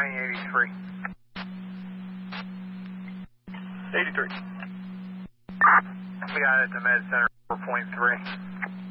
showing 83. 83. We got it at the Med Center 4.3.